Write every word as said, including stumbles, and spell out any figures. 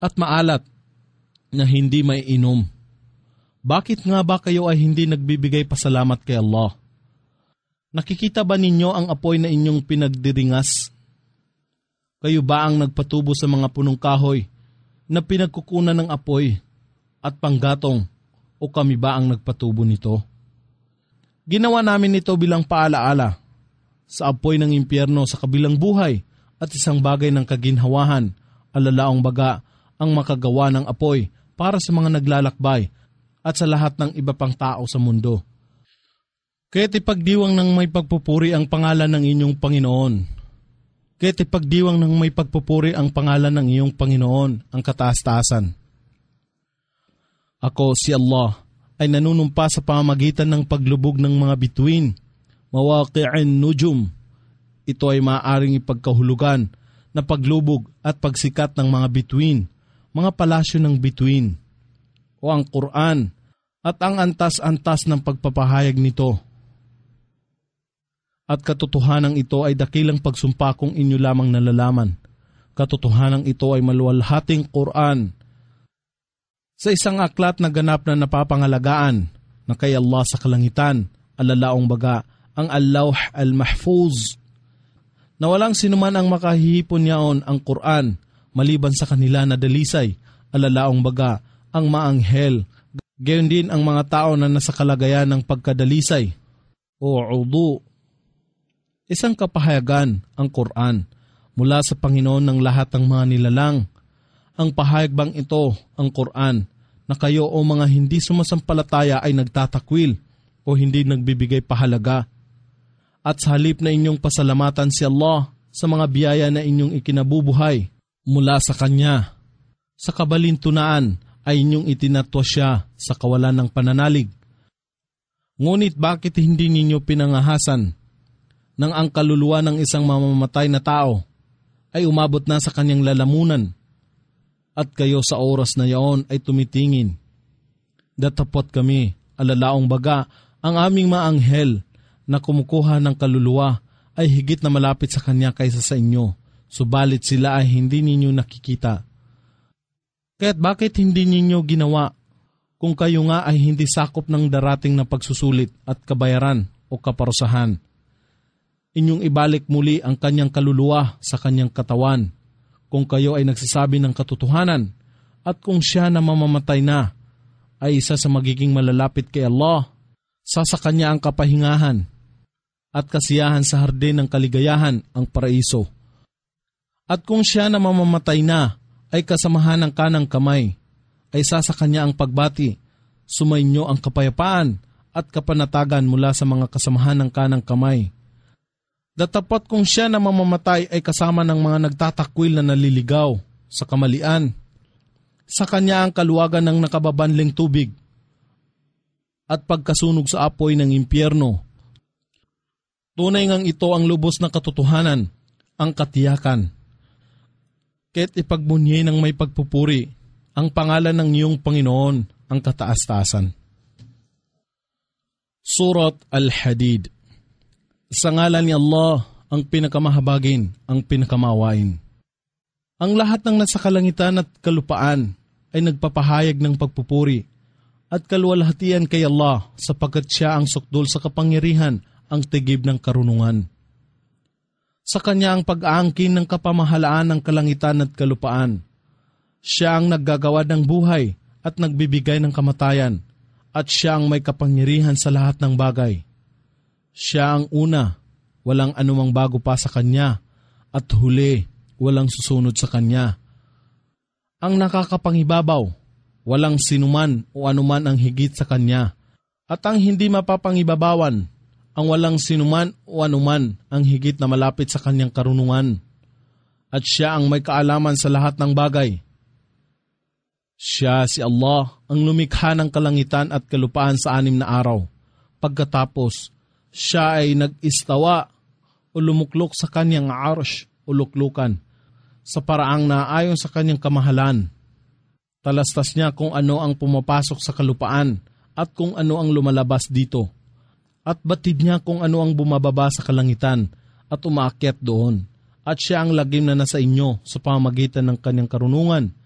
at maalat na hindi may inom. Bakit nga ba kayo ay hindi nagbibigay pasalamat kay Allah? Nakikita ba ninyo ang apoy na inyong pinagdiringas? Kayo ba ang nagpatubo sa mga punong kahoy na pinagkukunan ng apoy at panggatong, o kami ba ang nagpatubo nito? Ginawa namin ito bilang paalaala sa apoy ng impyerno sa kabilang buhay at isang bagay ng kaginhawahan, alalaong baga ang makagawa ng apoy para sa mga naglalakbay at sa lahat ng iba pang tao sa mundo. Kaya't ipagdiwang ng may pagpupuri ang pangalan ng inyong Panginoon. Kaya't ipagdiwang ng may pagpupuri ang pangalan ng iyong Panginoon, ang kataas-taasan. Ako, si Allah, ay nanunumpa sa pamamagitan ng paglubog ng mga bituin, mawaqi'in nujum. Ito ay maaaring ipagkahulugan na paglubog at pagsikat ng mga bituin, mga palasyo ng bituin, o ang Quran at ang antas-antas ng pagpapahayag nito. At katotohanan ito ay dakilang pagsumpa kung inyo lamang nalalaman. Katotohanan ito ay maluwalhating Quran sa isang aklat na ganap na napapangalagaan na kay Allah sa kalangitan, alalaong baga ang Al-Lawh Al-Mahfuz, na walang sinuman ang makahihipon niyaon ang Quran maliban sa kanila na dalisay, alalaong baga ang maanghel, gayon din ang mga tao na nasa kalagayan ng pagkadalisay o udu. Isang kapahayagan ang Quran mula sa Panginoon ng lahat ng mga nilalang. Ang pahayag bang ito, ang Quran, na kayo o mga hindi sumasampalataya ay nagtatakwil o hindi nagbibigay pahalaga? At sa halip na inyong pasalamatan si Allah sa mga biyaya na inyong ikinabubuhay mula sa Kanya, sa kabalintunaan ay inyong itinatwa siya sa kawalan ng pananalig. Ngunit bakit hindi ninyo pinangahasan nang ang kaluluwa ng isang mamamatay na tao ay umabot na sa kanyang lalamunan at kayo sa oras na yaon ay tumitingin? Datapot kami, alalaong baga, ang aming maanghel na kumukuha ng kaluluwa ay higit na malapit sa kanya kaysa sa inyo, subalit sila ay hindi ninyo nakikita. Kaya't bakit hindi ninyo ginawa kung kayo nga ay hindi sakop ng darating na pagsusulit at kabayaran o kaparusahan? Inyong ibalik muli ang kanyang kaluluwa sa kanyang katawan kung kayo ay nagsasabi ng katotohanan, at kung siya na mamamatay na ay isa sa magiging malalapit kay Allah, sa sa kanya ang kapahingahan at kasiyahan sa hardin ng kaligayahan, ang paraiso. At kung siya na mamamatay na ay kasamahan ng kanang kamay, ay sa sa kanya ang pagbati, sumainyo ang kapayapaan at kapanatagan mula sa mga kasamahan ng kanang kamay. Datapot kung siya na mamamatay ay kasama ng mga nagtatakwil na naliligaw sa kamalian, sa kanya ang kaluwagan ng nakababanling tubig at pagkasunog sa apoy ng impyerno. Tunay ngang ito ang lubos na katotohanan, ang katiyakan. Kaya't ipagbunyi ng may pagpupuri ang pangalan ng iyong Panginoon, ang kataas-taasan. Surat Al-Hadid. Sa ngalan ni Allah, ang pinakamahabagin, ang pinakamawain. Ang lahat ng nasa kalangitan at kalupaan ay nagpapahayag ng pagpupuri at kaluwalhatian kay Allah, sapagkat siya ang sukdol sa kapangyarihan, ang tigib ng karunungan. Sa kanya ang pag-aangkin ng kapamahalaan ng kalangitan at kalupaan. Siya ang naggagawa ng buhay at nagbibigay ng kamatayan, at siya ang may kapangyarihan sa lahat ng bagay. Siya ang una, walang anumang bago pa sa kanya, at huli, walang susunod sa kanya. Ang nakakapangibabaw, walang sinuman o anuman ang higit sa kanya, at ang hindi mapapangibabawan, ang walang sinuman o anuman ang higit na malapit sa kanyang karunungan. At siya ang may kaalaman sa lahat ng bagay. Siya si Allah ang lumikha ng kalangitan at kalupaan sa anim na araw. Pagkatapos, siya ay nag-istawa o lumuklok sa kanyang arsh o luklukan sa paraang naayon sa kanyang kamahalan. Talastas niya kung ano ang pumapasok sa kalupaan at kung ano ang lumalabas dito. At batid niya kung ano ang bumababa sa kalangitan at umaakyat doon. At siya ang lagim na nasa inyo sa pamamagitan ng kanyang karunungan.